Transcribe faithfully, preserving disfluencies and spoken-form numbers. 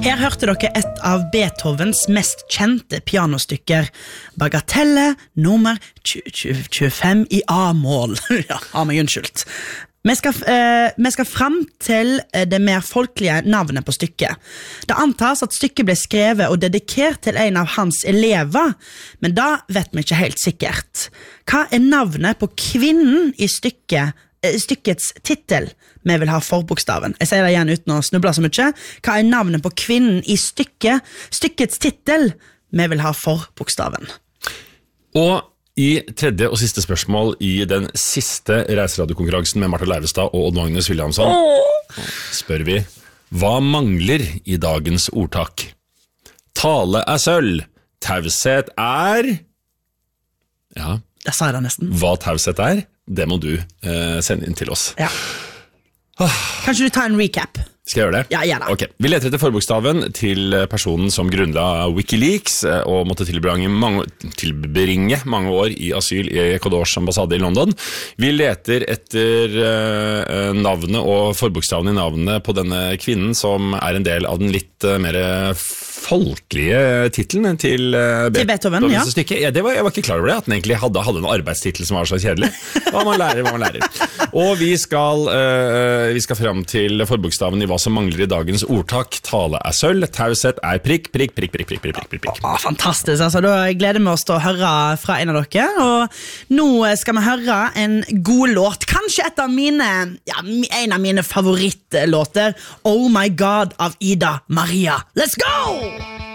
Her hørte dere et av Beethovens mest kjente pianostykker, Bagatelle nummer tjuefem i A-mål. Ja, har meg unnskyldt. Vi skal, eh, vi skal frem til det mer folkelige navnet på stykket. Det antas at stykket ble skrevet og dedikert til en av hans elever, men da vet vi ikke helt sikkert. Hva er navnet på kvinnen i stykket, eh, stykkets titel? Vi vil ha forbokstaven. Jeg sier det igjen uten å snuble så mye. Hva er navnet på kvinnen i stykket, stykkets titel? Vi vil ha forbokstaven. Og i tredje og siste spørsmål i den siste reiseradiokonkurransen med Martha Leivestad og Odd Magnus Williamson spør vi, hva mangler i dagens ordtak? Tale er sølv, taushet er... Ja, jeg sa det nesten. Hva taushet er, det må du eh, sende inn til oss. Ja. Kanskje du tar en recap? Skal jeg gjøre det? Ja, gjerne. Ok, vi leter etter forbokstaven til personen som grunnla Wikileaks og måtte tilbringe mange, tilbringe mange år i asyl i Ecuadors ambassade i London. Vi leter etter uh, navnet og forbokstaven i navnet på denne kvinnen som er en del av den litt uh, mer folkelige titlen til, uh, til Beethoven, ja. Stykke. Ja, det var, jeg var ikke klar over det, at den egentlig hadde, hadde en arbeidstitel som var så kjedelig. Hva man lærer, hva man lærer. Og vi skal, uh, vi skal frem til forbokstaven i hva som mangler i dagens ordtak. Tale er sølv, taushet er prikk, prikk, prikk, prikk, prikk, prikk, prikk, prikk. Åh, fantastisk, altså. Da gleder vi oss til å høre fra en av dere, og nå skal vi høre en god låt, kanskje et av mine, ja, en av mine favorittlåter, Oh My God av Ida Maria. Let's go!